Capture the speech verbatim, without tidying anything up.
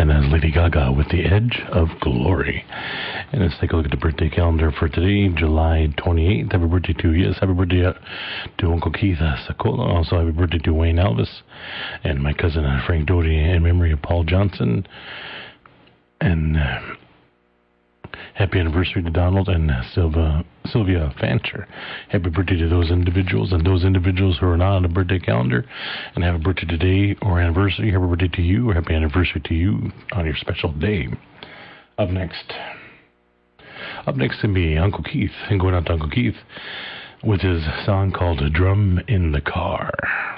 And that's Lady Gaga with The Edge of Glory. And let's take a look at the birthday calendar for today, July twenty-eighth. Happy birthday to, yes, happy birthday to Uncle Keith Sakola. Also, happy birthday to Wayne Elvis. And my cousin Frank Doty in memory of Paul Johnson. And uh, happy anniversary to Donald and uh, Silva, Sylvia Fancher. Happy birthday to those individuals and those individuals who are not on the birthday calendar and have a birthday today or anniversary. Happy birthday to you or happy anniversary to you on your special day. Up next. Up next to me, Uncle Keith. And going out to Uncle Keith with his song called Drum in the Car.